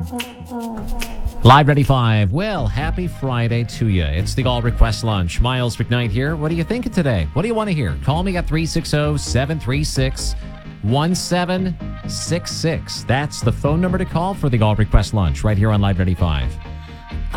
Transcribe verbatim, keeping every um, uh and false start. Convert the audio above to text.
Live ninety-five. Well, happy Friday to you. It's the All Request Lunch. Miles McKnight here. What are you thinking today? What do you want to hear? Call me at three six zero, seven three six, one seven six six. That's the phone number to call for the All Request Lunch right here on Live ninety-five.